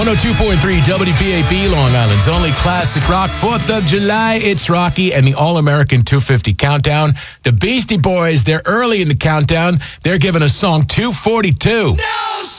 102.3 WBAB, Long Island's only classic rock. 4th of July, it's Rocky and the All-American 250 Countdown. The Beastie Boys, they're early in the countdown. They're giving us song 242. No!